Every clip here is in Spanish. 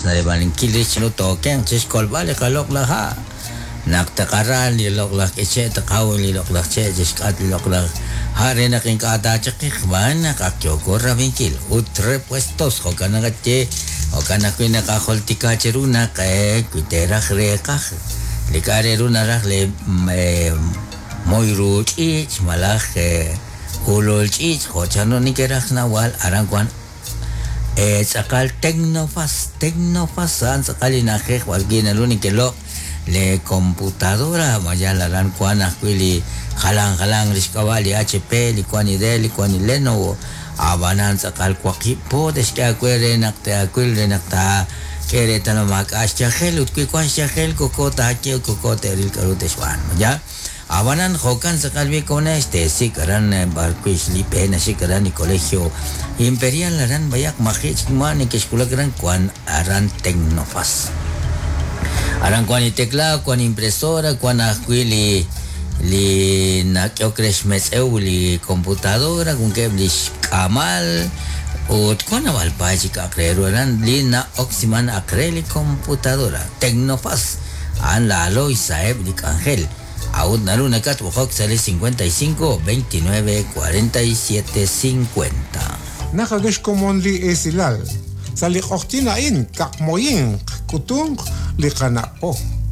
na de balinkilich no token chis kolbale kalok la ha naktakaran li lok la che ta kawli lok la che chis kat lok la hare na king kata chakik ban nakakyo ko rabinkil utre puestos ko kana che o kana kuina ka holtika cheruna ka kutera reka likare runa le moiru ich malach ulol ich hochano ni kerak nawal arangkwan sakal tecnofasan sakali nakik walgina luni kelo le computadora mayalaran kwan akwili halang riskawali HP likwani de likwani Lenovo abanan sakal kwakipo deska kwere nakta kwile nakta kere tano makasya khel utki kwasya khel kokota ke kokote ril karuteswan ya abanan hokan sakal bi kona sikaran barkuis lipe na sikaran ni colegio imperial laran bayak makich man ke sekolah gran kwan aran tecnofas aran kwan tekla kwan impresora kwan akwili li na kyo kresmes euli computadora kun keblis kamal ut kwan awal paji ka kreruan li na oximan akreli computadora tecnofas an lalo isaeb di Ángel Aud Naruna Cat Wojok sale 55 29 47 50. Nakagesh komon li esilal. Sali oktina in kakmoyin kutung li kanapo.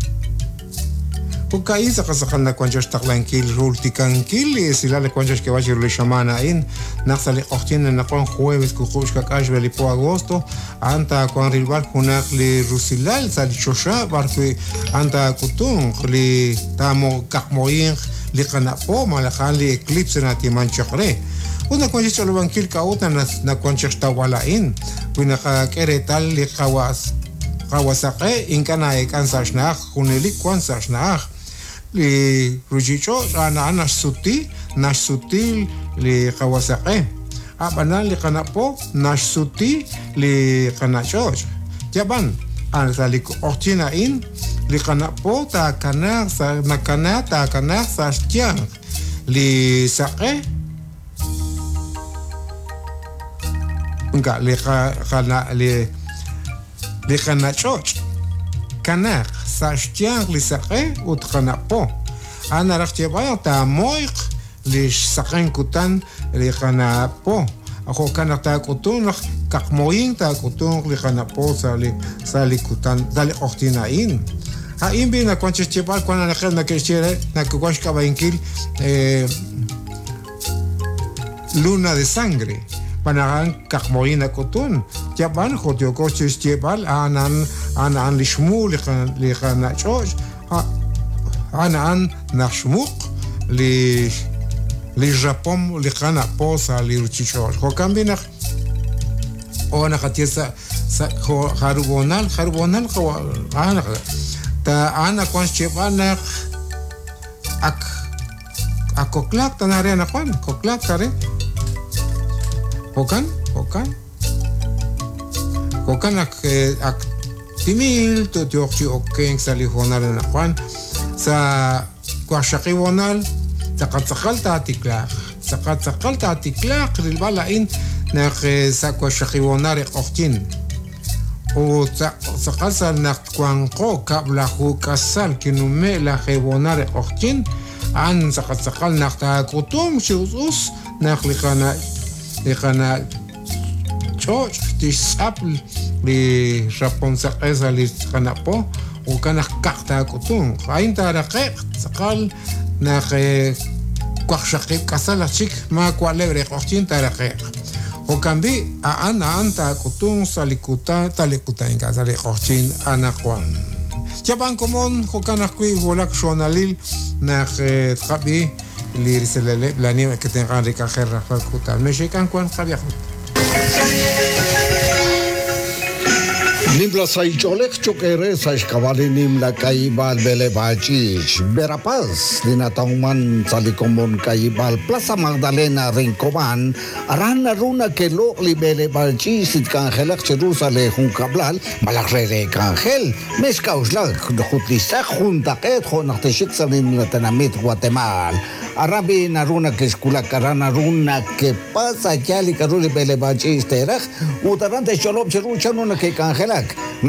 Kukaisa kasakal na kwanjash taklankil rultikankil esilal kwanjash que vaya le shamana in. Naksali oktina na kwan jueves kukush kakash velipo agosto. Anta kwan rilbar kunak li rusilal sali chosha barque anta kutung li tamo kakmoyin li kanapo malakan li eclipse na timan chakre. Una kwanjash chalobankil kauta na kwanjash tawalain. Kuna keretal li kawasake inkana ekansashnach kuneli kwansashnach li rujicho ana nashsuti li kawasake abanan li kanapo nashsuti li kanachoch jaban anzali ortina in li kanapo ta kanar sa nakana ta kanar sa stian li sake nga li kanachoch kanar sa stian li sake ut kanapo ana rachtebaya ta moik li saken kutan li kanapo ako kanak ta kutun kakmoing ta kutun li kanapo sa li kutan dali ortina in ha imbi na kwanches chebal kwana na khel na keshere na kwash kabainkil luna de sangre panahan kakmoina kutun jaban khotyo koches chebal anan lishmu li kanachoch anan nashmuk li Japon li kanapo sa li ruchicho ho kambina ona khatiesa harubonal ana ta ana kwan chebana akoklak tanare ana kwan koklak tare hokan ak timil to tiochi okeng sali honal ana kwan sa kwashaki wonal sakal ta tiklak rilbalain nak sa kwashaki wonal oktin o sakal sa nak kwanko kabla hu kasal kinume la khewonal oktin an sakal nak ta kutum shus nak likana choch tisapl li Japon sa li kanapo o kana kakta kutum ain ta raqe sakal na kwakshaqib kasala chik ma kwalebre qochtin taraqe o kambi ana anta kutum talikuta in casa de qochtin ana kwan jaban komon hokana kui volak shonalil na tqabi li risalale blani que tenga de cajer kuta meshikan kwan qabiq Nimbla saicholek chokere saishkavalinim la kaibal belebachich berapaz dinatauman salikomon kaibal Plaza Magdalena Rincoban arana runa que lo libele balchis it kangelak Jerusalem hunkablal malakrere kangel meskauslag jutisa junta que jonachteshik salim latanamit Guatemala Arabi naruna que skula karana runa que pasa yali karuli belebachis teraj utarante cholop cheruchanuna que kangelak